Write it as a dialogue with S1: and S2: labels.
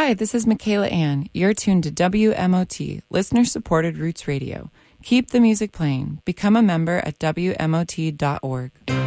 S1: Hi, this is Michaela Ann. You're tuned to WMOT, listener-supported Roots Radio. Keep the music playing. Become a member at WMOT.org.